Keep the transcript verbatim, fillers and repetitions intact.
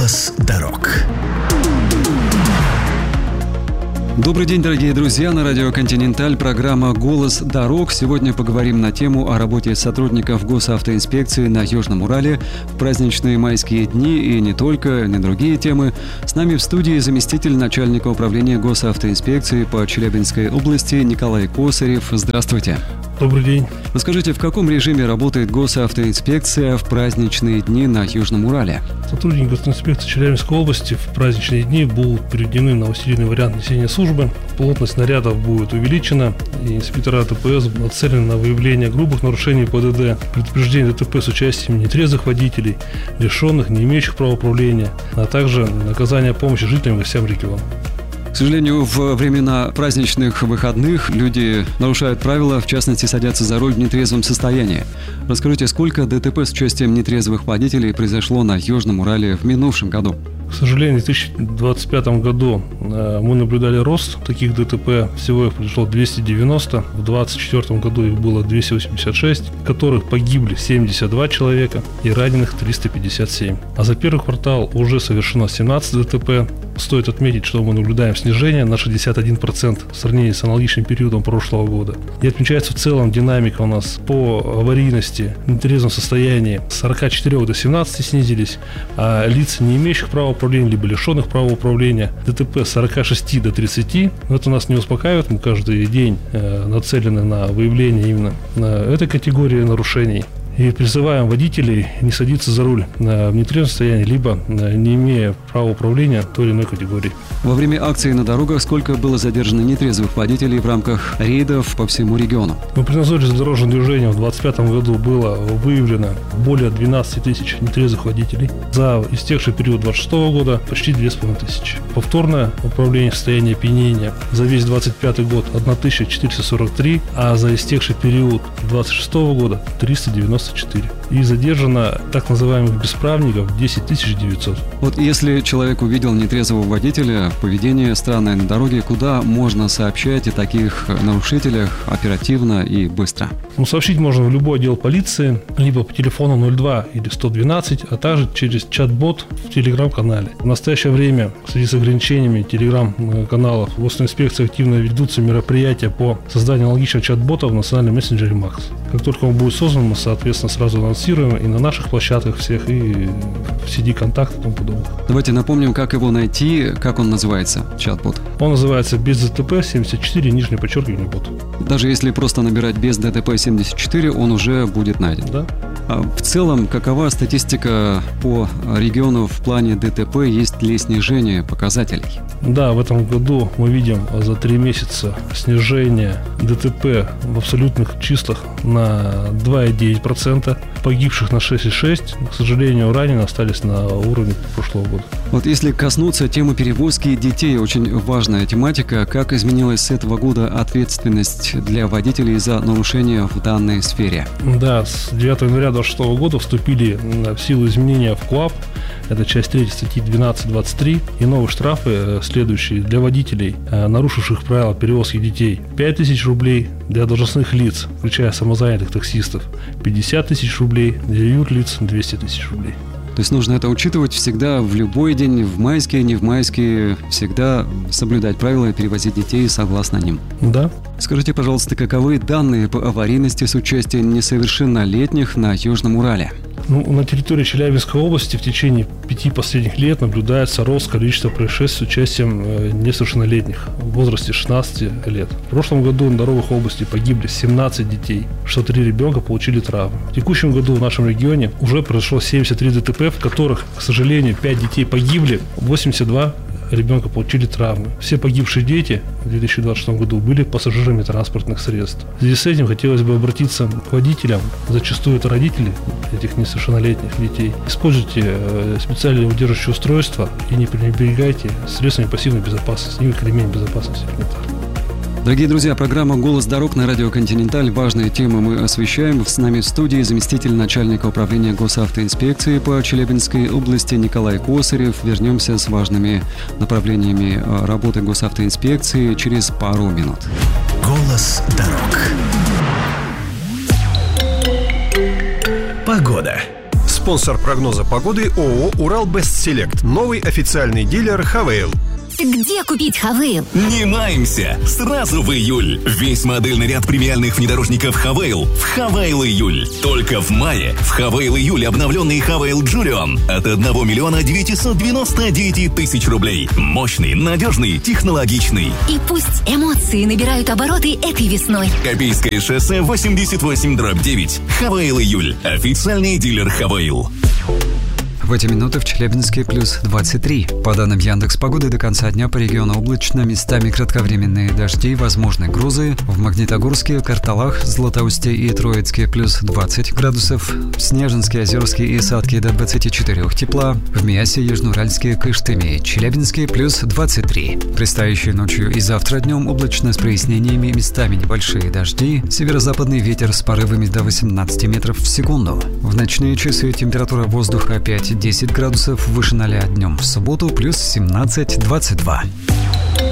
Голос дорог. Добрый день, дорогие друзья, на радио «Континенталь» программа «Голос дорог». Сегодня поговорим на тему о работе сотрудников госавтоинспекции на Южном Урале в праздничные майские дни и не только, на другие темы. С нами в студии заместитель начальника управления госавтоинспекции по Челябинской области Николай Косарев. Здравствуйте. Добрый день. Расскажите, в каком режиме работает госавтоинспекция в праздничные дни на Южном Урале? Сотрудники госинспекции Челябинской области в праздничные дни будут переведены на усиленный вариант несения службы. Плотность нарядов будет увеличена, и инспектора ДПС нацелены на выявление грубых нарушений ПДД, предупреждение ДТП с участием нетрезвых водителей, лишенных, не имеющих права управления, а также наказание помощи жителям и гостям региона. К сожалению, в времена праздничных выходных люди нарушают правила, в частности, садятся за руль в нетрезвом состоянии. Расскажите, сколько ДТП с участием нетрезвых водителей произошло на Южном Урале в минувшем году? К сожалению, в две тысячи двадцать пятом году мы наблюдали рост таких ДТП. Всего их произошло двести девяносто. В две тысячи двадцать четвёртом году их было двести восемьдесят шесть, в которых погибли семьдесят два человека и раненых триста пятьдесят семь. А за первый квартал уже совершено семнадцать ДТП. Стоит отметить, что мы наблюдаем снижение на шестьдесят один процент в сравнении с аналогичным периодом прошлого года. И отмечается в целом динамика у нас по аварийности в нетрезвом состоянии с сорока четырёх до семнадцати снизились, а лиц, не имеющих права управления, либо лишенных права управления, ДТП с сорока шести до тридцати. Но это нас не успокаивает. Мы каждый день э, нацелены на выявление именно на этой категории нарушений. И призываем водителей не садиться за руль в нетрезвом состоянии, либо не имея права управления той или иной категории. Во время акции на дорогах сколько было задержано нетрезвых водителей в рамках рейдов по всему региону? Ну, при надзоре за дорожным движением в две тысячи двадцать пятом году было выявлено более двенадцать тысяч нетрезвых водителей. За истекший период две тысячи двадцать шестого года почти две тысячи пятьсот. Повторное управление в состоянии опьянения за весь двадцать пятый год тысяча четыреста сорок три, а за истекший период две тысячи двадцать шестого года триста девяносто четыре. И задержано так называемых бесправников десять тысяч девятьсот. Вот если человек увидел нетрезвого водителя, поведение странное на дороге, куда можно сообщать о таких нарушителях оперативно и быстро? Ну, сообщить можно в любой отдел полиции, либо по телефону ноль два или сто двенадцать, а также через чат-бот в телеграм-канале. В настоящее время в связи с ограничениями телеграм-каналов в госинспекции активно ведутся мероприятия по созданию аналогичного чат-бота в национальном мессенджере Макс. Как только он будет создан, мы, соответственно, сразу анонсируем и на наших площадках всех, и в сети «Контакт» и тому подобное. Давайте напомним, как его найти, как он называется, чат-бот. Он называется «Без ДТП семьдесят четыре, нижнее подчеркивание, бот». Даже если просто набирать «Без ДТП семьдесят четыре», он уже будет найден. Да. А в целом, какова статистика по региону в плане ДТП? Есть ли снижение показателей? Да, в этом году мы видим за три месяца снижение ДТП в абсолютных числах на два целых девять десятых процента, погибших на шесть целых шесть десятых процента. К сожалению, раненые остались на уровне прошлого года. Вот если коснуться темы перевозки детей, очень важная тематика. Как изменилась с этого года ответственность для водителей за нарушения в данной сфере? Да, с девятого января две тысячи двадцать шестого года вступили в силу изменения в КоАП. Это часть третья статьи двенадцать двадцать три. И новые штрафы следующие для водителей, нарушивших правила перевозки детей: пять тысяч рублей, для должностных лиц, включая самозанятых таксистов, пятьдесят тысяч рублей, для юрлиц двести тысяч рублей. То есть нужно это учитывать всегда, в любой день, в майские, не в майские, всегда соблюдать правила и перевозить детей согласно ним. Да. Скажите, пожалуйста, каковы данные по аварийности с участием несовершеннолетних на Южном Урале? Ну, на территории Челябинской области в течение пяти последних лет наблюдается рост количества происшествий с участием э, несовершеннолетних в возрасте шестнадцати лет. В прошлом году на дорогах области погибли семнадцать детей, что три ребенка получили травмы. В текущем году в нашем регионе уже произошло семьдесят три ДТП, в которых, к сожалению, пять детей погибли, восемьдесят два ребенка получили травмы. Все погибшие дети в две тысячи двадцать шестом году были пассажирами транспортных средств. В связи с этим хотелось бы обратиться к водителям, зачастую это родители этих несовершеннолетних детей. Используйте специальные удерживающие устройства и не пренебрегайте средствами пассивной безопасности, и ремень безопасности элементарно. Дорогие друзья, программа «Голос дорог» на радио «Континенталь». Важные темы мы освещаем. С нами в студии заместитель начальника управления госавтоинспекции по Челябинской области Николай Косарев. Вернемся с важными направлениями работы госавтоинспекции через пару минут. «Голос дорог». Погода. Спонсор прогноза погоды ООО «Урал Бест Селект». Новый официальный дилер «Хавейл». Где купить Хавейл? Не маемся! Сразу в июль! Весь модельный ряд премиальных внедорожников Хавейл в Хавейл июль. Только в мае в Хавейл июль обновленный Хавейл Джурион от одного миллиона девятисот девяноста девяти тысяч рублей. Мощный, надежный, технологичный. И пусть эмоции набирают обороты этой весной. Копейское шоссе восемьдесят восемь дробь девять. Хавейл июль. Официальный дилер Хавейл. В эти минуты в Челябинске плюс двадцать три. По данным Яндекс.Погоды, до конца дня по региону облачно, местами кратковременные дожди, возможны грозы. В Магнитогорске, Карталах, Златоусте и Троицке плюс двадцать градусов. В Снежинске, Озерске и Сатке до двадцати четырёх тепла. В Миасе, Южноуральске, Кыштыме, Челябинске плюс двадцать три. Предстоящей ночью и завтра днем облачно с прояснениями, местами небольшие дожди. Северо-западный ветер с порывами до восемнадцати метров в секунду. В ночные часы температура воздуха опять десять градусов выше ноля, днем в субботу плюс семнадцать двадцать два.